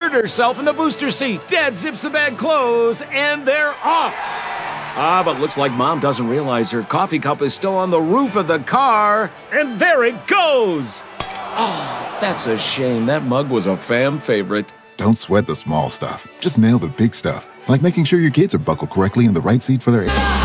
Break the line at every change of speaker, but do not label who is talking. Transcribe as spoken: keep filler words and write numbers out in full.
inserted herself in the booster seat. Dad zips the bag closed, and they're off. Ah, but looks like Mom doesn't realize her coffee cup is still on the roof of the car. And there it goes. Oh, that's a shame. That mug was a fam favorite.
Don't sweat the small stuff. Just nail the big stuff, like making sure your kids are buckled correctly in the right seat for their...